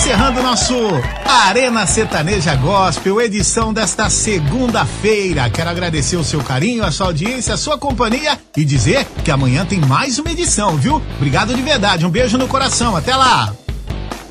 encerrando nosso Arena Sertaneja Gospel, edição desta segunda-feira. Quero agradecer o seu carinho, a sua audiência, a sua companhia e dizer que amanhã tem mais uma edição, viu? Obrigado de verdade, um beijo no coração, até lá!